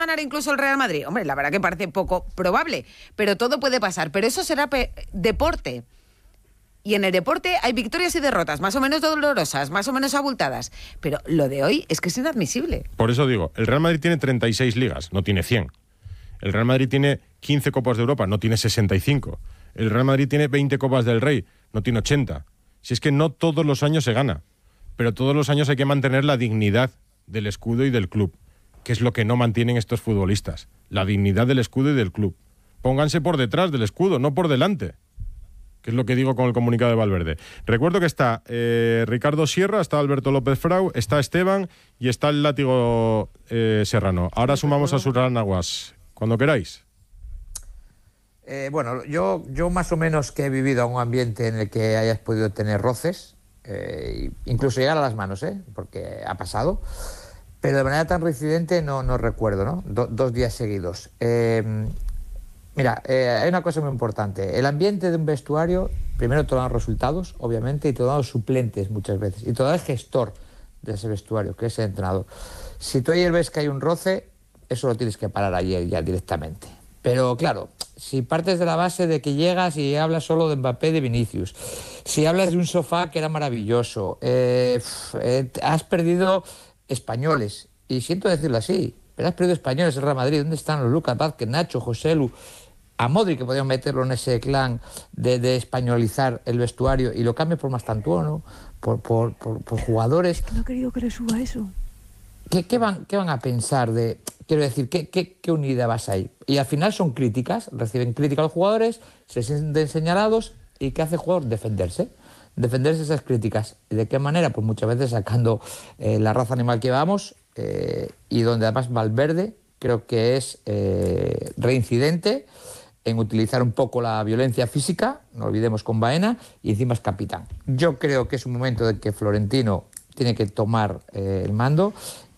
ganar incluso el Real Madrid? Hombre, la verdad que parece poco probable, pero todo puede pasar. Pero eso será deporte. Y en el deporte hay victorias y derrotas, más o menos dolorosas, más o menos abultadas. Pero lo de hoy es que es inadmisible. Por eso digo, el Real Madrid tiene 36 ligas, no tiene 100. El Real Madrid tiene 15 Copas de Europa, no tiene 65. El Real Madrid tiene 20 Copas del Rey, no tiene 80. Si es que no todos los años se gana, pero todos los años hay que mantener la dignidad del escudo y del club, que es lo que no mantienen estos futbolistas. La dignidad del escudo y del club. Pónganse por detrás del escudo, no por delante, que es lo que digo con el comunicado de Valverde. Recuerdo que está Ricardo Sierra, está Alberto López Frau, está Esteban y está el látigo Serrano. Ahora sumamos a Surán Aguas. Cuando queráis. Bueno, yo más o menos que he vivido un ambiente en el que hayas podido tener roces, incluso llegar a las manos, porque ha pasado, pero de manera tan reincidente no recuerdo, ¿no? 2 días seguidos. Mira, hay una cosa muy importante. El ambiente de un vestuario, primero te dan los resultados, obviamente, y te dan los suplentes muchas veces, y te da el gestor de ese vestuario, que es el entrenador. Si tú ayer ves que hay un roce, eso lo tienes que parar ayer ya directamente. Pero claro, si partes de la base de que llegas y hablas solo de Mbappé, de Vinicius, si hablas de un sofá que era maravilloso, has perdido españoles, y siento decirlo así, pero has perdido españoles en Real Madrid. ¿Dónde están los Lucas Vázquez, Nacho, Joselu, a Modric, que podían meterlo en ese clan de españolizar el vestuario, y lo cambias por Mastantuono, por jugadores? Es que no he querido que le suba eso. ¿Qué van a pensar de...? Quiero decir, ¿qué unidad vas ahí? Y al final son críticas, reciben críticas los jugadores, se sienten señalados, ¿y qué hace el jugador? Defenderse esas críticas. ¿Y de qué manera? Pues muchas veces sacando la raza animal que vamos, y donde además Valverde creo que es reincidente en utilizar un poco la violencia física, no olvidemos con Baena, y encima es capitán. Yo creo que es un momento de que Florentino tiene que tomar el mando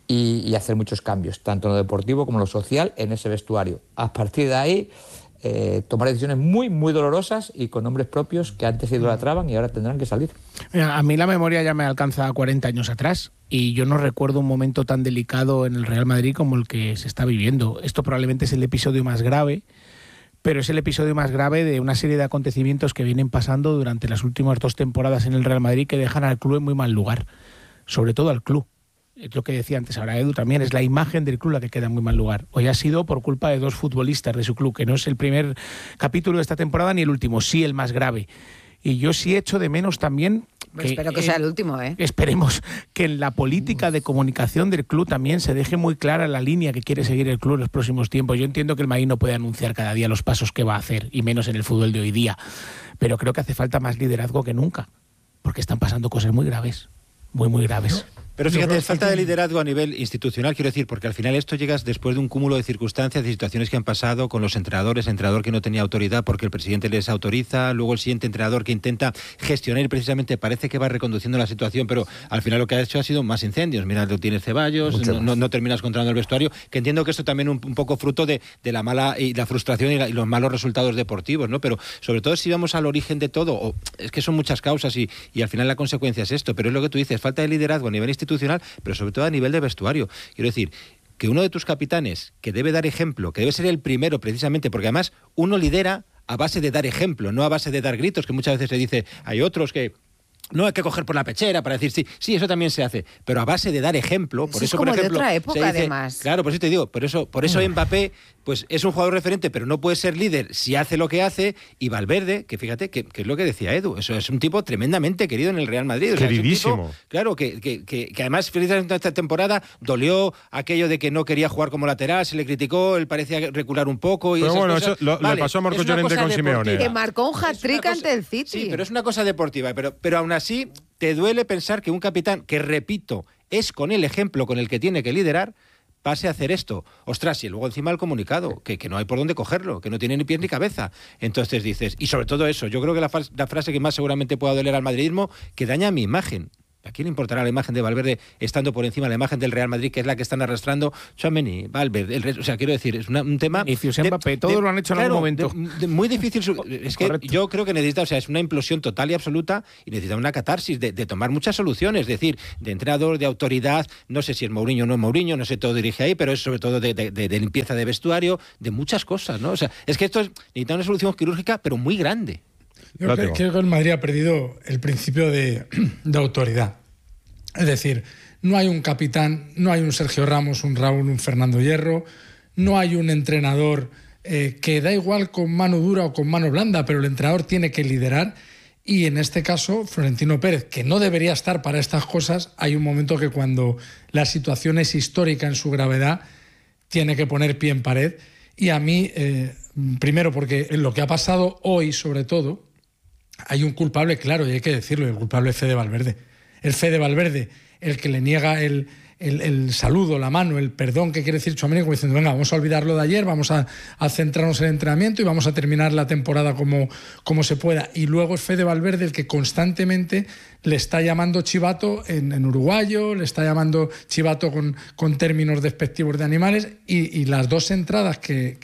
y hacer muchos cambios, tanto en lo deportivo como en lo social, en ese vestuario. A partir de ahí, tomar decisiones muy, muy dolorosas y con nombres propios que antes se idolatraban y ahora tendrán que salir. Mira, a mí la memoria ya me alcanza 40 años atrás y yo no recuerdo un momento tan delicado en el Real Madrid como el que se está viviendo. Esto probablemente es el episodio más grave, pero es el episodio más grave de una serie de acontecimientos que vienen pasando durante las últimas 2 temporadas en el Real Madrid, que dejan al club en muy mal lugar, sobre todo al club. Es lo que decía antes ahora Edu también, es la imagen del club la que queda en muy mal lugar. Hoy ha sido por culpa de 2 futbolistas de su club, que no es el primer capítulo de esta temporada ni el último, sí el más grave. Y yo sí echo de menos también... Espero que sea el último, Esperemos que en la política de comunicación del club también se deje muy clara la línea que quiere seguir el club en los próximos tiempos. Yo entiendo que el Madrid no puede anunciar cada día los pasos que va a hacer, y menos en el fútbol de hoy día, pero creo que hace falta más liderazgo que nunca, porque están pasando cosas muy graves, muy, muy graves. Pero fíjate, es falta de liderazgo a nivel institucional, quiero decir, porque al final esto llegas después de un cúmulo de circunstancias, de situaciones que han pasado con los entrenadores, entrenador que no tenía autoridad porque el presidente les autoriza, luego el siguiente entrenador que intenta gestionar y precisamente parece que va reconduciendo la situación, pero al final lo que ha hecho ha sido más incendios. Mira, lo tiene Ceballos, no terminas controlando el vestuario, que entiendo que esto también un poco fruto de la mala y la frustración y los malos resultados deportivos, ¿no? Pero sobre todo si vamos al origen de todo, es que son muchas causas y al final la consecuencia es esto, pero es lo que tú dices, falta de liderazgo a nivel institucional, pero sobre todo a nivel de vestuario. Quiero decir, que uno de tus capitanes, que debe dar ejemplo, que debe ser el primero precisamente, porque además uno lidera a base de dar ejemplo, no a base de dar gritos, que muchas veces se dice, hay otros que... No hay que coger por la pechera para decir sí, eso también se hace, pero a base de dar ejemplo. Por eso, es como por ejemplo, de otra época, dice, además. Claro, por eso te digo, por eso Mbappé pues es un jugador referente, pero no puede ser líder si hace lo que hace, y Valverde, que fíjate, que es lo que decía Edu, eso es un tipo tremendamente querido en el Real Madrid. Queridísimo. O sea, es un tipo, claro, que además precisamente esta temporada dolió aquello de que no quería jugar como lateral, se le criticó, él parecía recular un poco. Y pero bueno, cosas. Eso le pasó a Marcos Llorente con Simeone. Que marcó un hat-trick ante el City. Sí, pero es una cosa deportiva, pero aún así te duele pensar que un capitán, que repito, es con el ejemplo con el que tiene que liderar, pase a hacer esto. Ostras, y luego encima el comunicado, que no hay por dónde cogerlo, que no tiene ni pies ni cabeza. Entonces dices, y sobre todo eso, yo creo que la frase que más seguramente pueda doler al madridismo, que daña mi imagen. ¿A quién le importará la imagen de Valverde estando por encima de la imagen del Real Madrid, que es la que están arrastrando Tchouaméni, Valverde? O sea, quiero decir, es un tema... Vinicius, Mbappé, todos lo han hecho en algún momento. Muy difícil. Es que Correcto. yo creo que necesita, o sea, es una implosión total y absoluta y necesita una catarsis de tomar muchas soluciones, es decir, de entrenador, de autoridad, no sé si es Mourinho o no es Mourinho, no sé, todo dirige ahí, pero es sobre todo de limpieza de vestuario, de muchas cosas, ¿no? O sea, es que esto necesita una solución quirúrgica, pero muy grande. Yo creo que el Madrid ha perdido el principio de autoridad. Es decir, no hay un capitán, no hay un Sergio Ramos, un Raúl, un Fernando Hierro, no hay un entrenador que da igual con mano dura o con mano blanda, pero el entrenador tiene que liderar. Y en este caso, Florentino Pérez, que no debería estar para estas cosas, hay un momento que cuando la situación es histórica en su gravedad, tiene que poner pie en pared. Y a mí, primero, porque en lo que ha pasado hoy, sobre todo, hay un culpable, claro, y hay que decirlo, el culpable es Fede Valverde. El Fede Valverde, el que le niega el saludo, la mano, el perdón que quiere decir Tchouaméni, como diciendo, venga, vamos a olvidarlo de ayer, vamos a centrarnos en el entrenamiento y vamos a terminar la temporada como se pueda. Y luego es Fede Valverde el que constantemente le está llamando chivato en uruguayo, le está llamando chivato con términos despectivos de animales, y las dos entradas que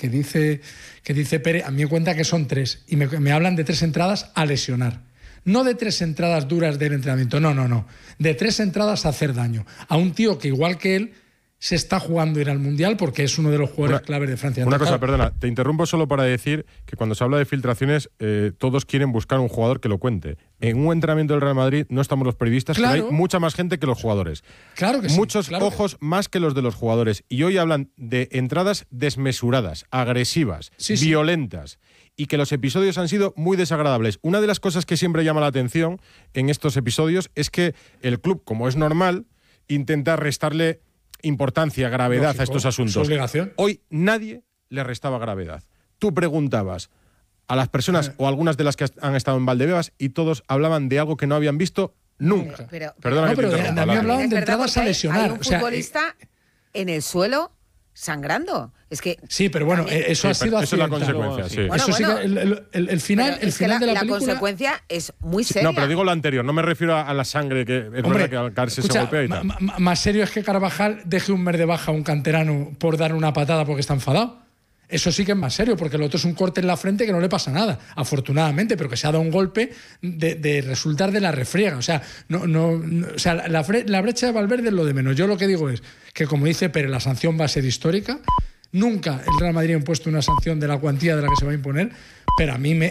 dice Pérez, a mí me cuenta que son 3, y me hablan de 3 entradas a lesionar. No de 3 entradas duras del entrenamiento, no. De 3 entradas a hacer daño. A un tío que, igual que él, se está jugando ir al Mundial porque es uno de los jugadores claves de Francia. Una cosa, perdona, te interrumpo solo para decir que cuando se habla de filtraciones, todos quieren buscar un jugador que lo cuente. En un entrenamiento del Real Madrid no estamos los periodistas, claro, pero hay mucha más gente que los jugadores. Claro que sí. Muchos ojos más que los de los jugadores. Y hoy hablan de entradas desmesuradas, agresivas, violentas. Y que los episodios han sido muy desagradables. Una de las cosas que siempre llama la atención en estos episodios es que el club, como es normal, intenta restarle importancia, gravedad a estos asuntos. Su obligación. Hoy nadie le restaba gravedad. Tú preguntabas a las personas o algunas de las que han estado en Valdebebas y todos hablaban de algo que no habían visto nunca. Perdona, pero a mí hablaban de entradas a lesionar. Hay un futbolista en el suelo sangrando. Es que sí, pero bueno, eso ha sido eso es la consecuencia, sí. Bueno, eso sí que el final de la película. La consecuencia es muy seria. No, pero digo lo anterior, no me refiero a la sangre, que es verdad que al caerse se golpea y tal. Más serio es que Carvajal deje un mes de baja a un canterano por dar una patada porque está enfadado. Eso sí que es más serio, porque lo otro es un corte en la frente que no le pasa nada, afortunadamente, pero que se ha dado un golpe de resultar de la refriega. O sea, o sea, la brecha de Valverde es lo de menos. Yo lo que digo es que, como dice Pérez, la sanción va a ser histórica. Nunca el Real Madrid ha impuesto una sanción de la cuantía de la que se va a imponer, pero a mí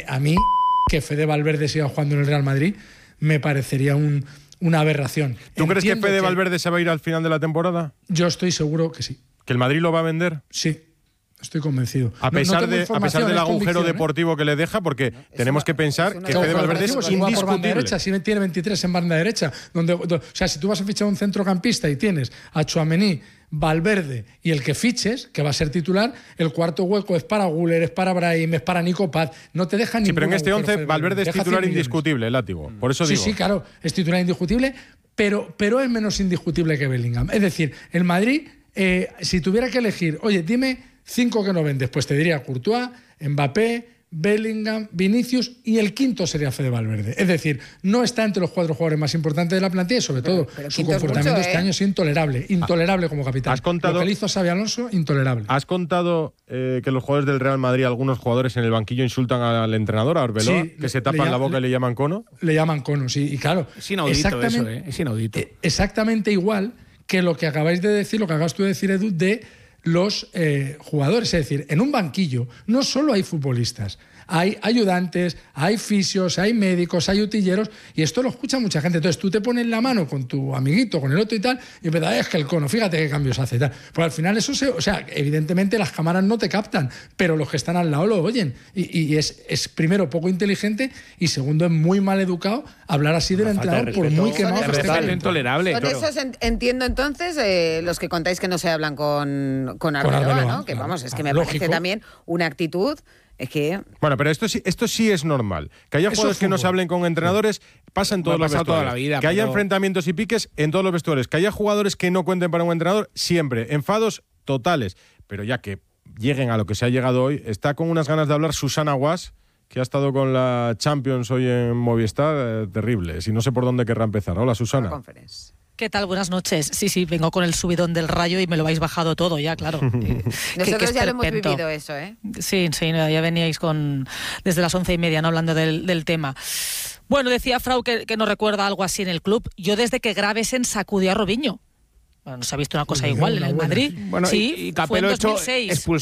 que Fede Valverde siga jugando en el Real Madrid me parecería una aberración. ¿Tú crees que Fede Valverde se va a ir al final de la temporada? Yo estoy seguro que sí. ¿Que el Madrid lo va a vender? Sí. Estoy convencido. A pesar del agujero deportivo que le deja, porque tenemos que pensar que Fede Valverde es indiscutible. Si tiene 23 en banda derecha, o sea, si tú vas a fichar un centrocampista y tienes a Tchouaméni, Valverde y el que fiches, que va a ser titular, el cuarto hueco es para Güler, es para Brahim, es para Nico Paz. No te dejan ningún. Sí, pero en este 11 Valverde es titular indiscutible, látigo. Por eso digo. Sí, claro, es titular indiscutible, pero es menos indiscutible que Bellingham. Es decir, el Madrid, si tuviera que elegir, oye, dime 5 que no vendes, pues te diría Courtois, Mbappé, Bellingham, Vinicius, y el quinto sería Fede Valverde. Es decir, no está entre los 4 jugadores más importantes de la plantilla y sobre todo su comportamiento este año es intolerable como capitán. Lo que le hizo Xabi Alonso, intolerable. ¿Has contado que los jugadores del Real Madrid, algunos jugadores en el banquillo insultan al entrenador, a Arbeloa, que se tapan la boca y le llaman cono? Le llaman cono, sí, y claro. Es inaudito eso, es inaudito. Exactamente igual que lo que acabáis de decir, lo que acabas tú de decir, Edu, de los jugadores. Es decir, en un banquillo no solo hay futbolistas, hay ayudantes, hay fisios, hay médicos, hay utilleros, y esto lo escucha mucha gente. Entonces tú te pones la mano con tu amiguito, con el otro y tal, y empiezas, es que el cono, fíjate qué cambios hace y tal. Pues al final eso o sea, evidentemente las cámaras no te captan, pero los que están al lado lo oyen. Y es primero poco inteligente y segundo es muy mal educado hablar así del entrenador, por muy quemado que esté. Intolerable. Con claro. esos entiendo entonces los que contáis que no se hablan con Arbeloa, ¿no? Que vamos, es que me parece también una actitud. Es que... Bueno, pero esto sí es normal. Que haya jugadores que no se hablen con entrenadores pasa en todos los vestuarios. Toda la vida, que haya enfrentamientos y piques en todos los vestuarios. Que haya jugadores que no cuenten para un entrenador, siempre. Enfados totales. Pero ya que lleguen a lo que se ha llegado hoy, está con unas ganas de hablar Susana Guas, que ha estado con la Champions hoy en Movistar, terrible. Si no sé por dónde querrá empezar. Hola, Susana. ¿Qué tal? Buenas noches. Sí, vengo con el subidón del Rayo y me lo habéis bajado todo ya, claro. Nosotros ya lo hemos vivido eso, ¿eh? Sí, ya veníais desde las 11:30, ¿no? Hablando del tema. Bueno, decía Frau que no recuerda algo así en el club. Yo desde que Gravesen sacudió a Robinho. Bueno, no se ha visto una cosa igual en el Madrid. Bueno, sí, y Capello fue en 2006.